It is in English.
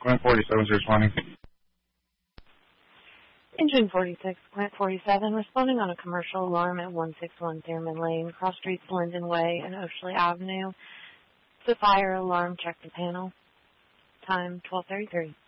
Plant 47 is responding. Engine 46, Plant 47, responding on a commercial alarm at 161 Thurman Lane, cross streets Linden Way and Oshley Avenue. The fire alarm, check the panel. Time 12:33.